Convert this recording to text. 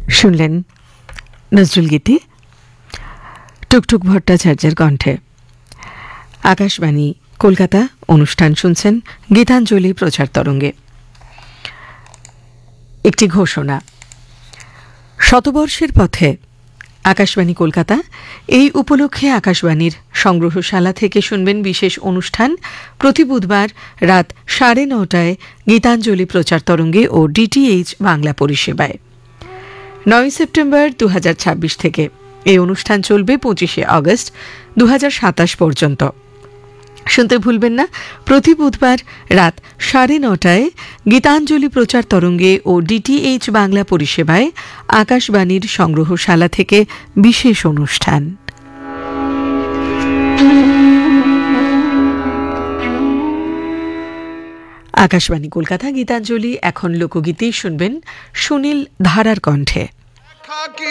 শুনলেন নজরুল গীতি টুকটুক ভট্টাচার্যের কণ্ঠে। আকাশবাণী কলকাতা অনুষ্ঠান শুনছেন গীতাঞ্জলি প্রচার তরঙ্গে। একটি ঘোষণা। শতবর্ষের পথে আকাশবাণী কলকাতা এই উপলক্ষে আকাশবাণীর সংগ্রহশালা থেকে শুনবেন বিশেষ অনুষ্ঠান প্রতি বুধবার রাত 9:30টায় গীতাঞ্জলি প্রচার তরঙ্গে ও ডিটিএইচ বাংলা পরিষেবায়। 9 সেপ্টেম্বর 2026 থেকে এই অনুষ্ঠান চলবে 25 আগস্ট 2027 পর্যন্ত। শুনতে ভুলবেন না, প্রতি বুধবার রাত 9:30টায় গীতাঞ্জলি প্রচার তরঙ্গে ও ডিটিএইচ বাংলা পরিষেবায় আকাশবাণীর সংগ্রহশালা থেকে বিশেষ অনুষ্ঠান। আকাশবাণী কলকাতা গীতাঞ্জলি এখন লোকগীতি শুনবেন সুনীল ধারার কণ্ঠে।